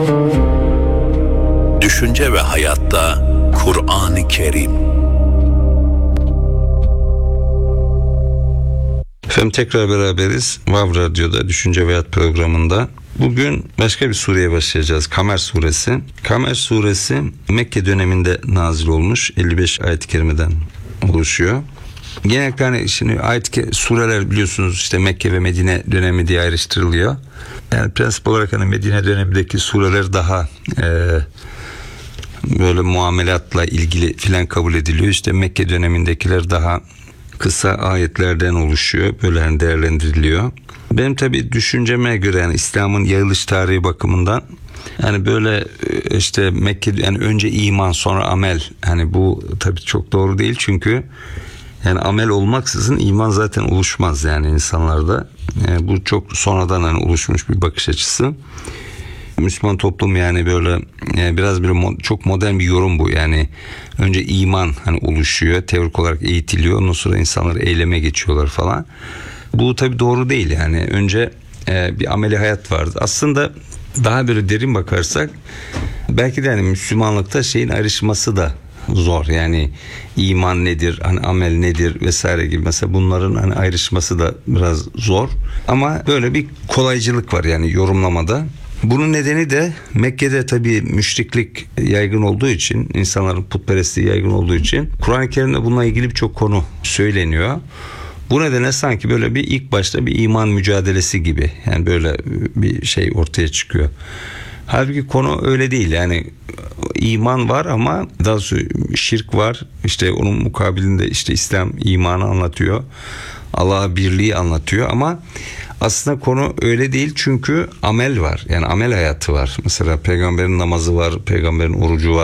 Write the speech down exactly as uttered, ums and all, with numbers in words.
Düşünce ve hayatta Kur'an-ı Kerim. Efendim tekrar beraberiz. Vav Radyo'da Düşünce ve Hayat programında. Bugün başka bir sureye başlayacağız. Kamer suresi. Kamer suresi Mekke döneminde nazil olmuş. elli beş ayet-i kerimeden oluşuyor. Genellikle hani şimdi ayet sureler biliyorsunuz işte Mekke ve Medine dönemi diye ayrıştırılıyor. Yani prensip olarak hani Medine dönemindeki sureler daha e, böyle muamelatla ilgili filan kabul ediliyor. İşte Mekke dönemindekiler daha kısa ayetlerden oluşuyor. Böyle hani değerlendiriliyor. Benim tabii düşünceme göre yani İslam'ın yayılış tarihi bakımından yani böyle işte Mekke yani önce iman sonra amel, hani bu tabii çok doğru değil çünkü yani amel olmaksızın iman zaten oluşmaz yani insanlarda. Yani bu çok sonradan hani oluşmuş bir bakış açısı. Müslüman toplum yani böyle yani biraz bir çok modern bir yorum bu. Yani önce iman hani oluşuyor, teorik olarak eğitiliyor. Ondan sonra insanlar eyleme geçiyorlar falan. Bu tabii doğru değil yani. Önce e, bir ameli hayat vardı. Aslında daha böyle derin bakarsak belki de hani Müslümanlıkta şeyin ayrışması da zor. Yani iman nedir, hani amel nedir vesaire gibi mesela bunların hani ayrışması da biraz zor. Ama böyle bir kolaycılık var yani yorumlamada. Bunun nedeni de Mekke'de tabii müşriklik yaygın olduğu için, insanların putperestliği yaygın olduğu için Kur'an-ı Kerim'de bununla ilgili birçok konu söyleniyor. Bu nedenle sanki böyle bir ilk başta bir iman mücadelesi gibi yani böyle bir şey ortaya çıkıyor. Halbuki konu öyle değil yani iman var ama daha sonra şirk var, işte onun mukabilinde işte İslam imanı anlatıyor, Allah'a birliği anlatıyor ama aslında konu öyle değil çünkü amel var yani amel hayatı var. Mesela peygamberin namazı var, peygamberin orucu var.